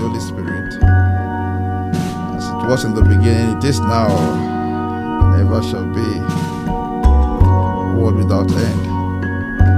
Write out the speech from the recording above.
Holy Spirit, as it was in the beginning, it is now, and ever shall be, world without end.